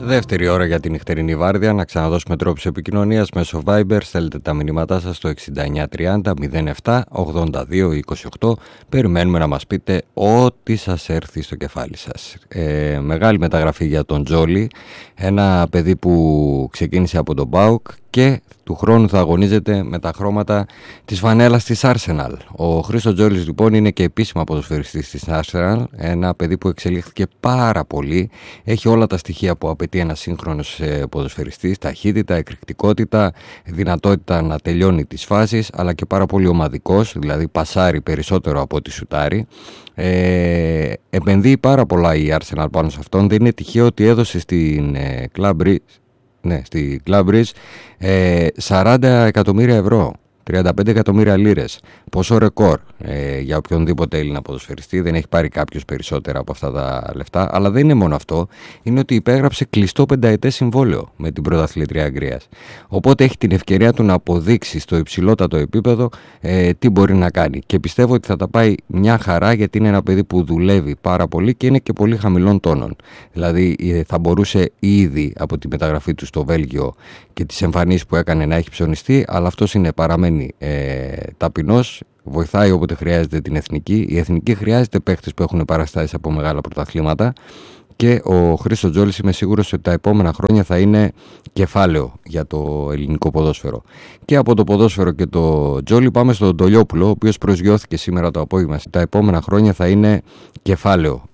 Δεύτερη ώρα για την νυχτερινή βάρδια. Να ξαναδώσουμε τρόπους επικοινωνίας μέσω Viber. Στέλνετε τα μηνύματά σας στο 6930 07 82 28. Περιμένουμε να μας πείτε ό,τι σας έρθει στο κεφάλι σας. Μεγάλη μεταγραφή για τον Τζόλι, ένα παιδί που ξεκίνησε από τον ΠΑΟΚ και του χρόνου θα αγωνίζεται με τα χρώματα της φανέλας της Arsenal. Ο Χρήστος Τζόλις λοιπόν είναι και επίσημα ποδοσφαιριστής της Arsenal, ένα παιδί που εξελίχθηκε πάρα πολύ, έχει όλα τα στοιχεία που απαιτεί ένας σύγχρονος ποδοσφαιριστής, ταχύτητα, εκρηκτικότητα, δυνατότητα να τελειώνει τις φάσεις, αλλά και πάρα πολύ ομαδικός, δηλαδή πασάρει περισσότερο από ό,τι σουτάρει. Επενδύει πάρα πολλά η Arsenal πάνω σε αυτόν. Δεν είναι τυχαίο ότι έδωσε στην στη Club Bridge 40 εκατομμύρια ευρώ, 35 εκατομμύρια λίρες. Ποσό ρεκόρ για οποιονδήποτε Έλληνα ποδοσφαιριστή. Δεν έχει πάρει κάποιος περισσότερα από αυτά τα λεφτά. Αλλά δεν είναι μόνο αυτό. Είναι ότι υπέγραψε κλειστό πενταετές συμβόλαιο με την πρωταθλήτρια Αγγλίας. Οπότε έχει την ευκαιρία του να αποδείξει στο υψηλότατο επίπεδο τι μπορεί να κάνει. Και πιστεύω ότι θα τα πάει μια χαρά, γιατί είναι ένα παιδί που δουλεύει πάρα πολύ και είναι και πολύ χαμηλών τόνων. Δηλαδή θα μπορούσε ήδη από τη μεταγραφή του στο Βέλγιο και τις εμφανίσεις που έκανε να έχει ψωνιστεί, αλλά αυτός παραμένει ταπεινός. Βοηθάει όποτε χρειάζεται την εθνική. Η εθνική χρειάζεται παίχτες που έχουν παραστάσεις από μεγάλα πρωταθλήματα. Και ο Χρήστος Τζόλις είμαι σίγουρος ότι τα επόμενα χρόνια θα είναι κεφάλαιο για το ελληνικό ποδόσφαιρο. Και από το ποδόσφαιρο και το Τζόλι πάμε στον Ντολιόπουλο, ο οποίος προσγειώθηκε σήμερα το απόγευμα. Τα επόμενα χρόνια θα είναι κεφάλαιο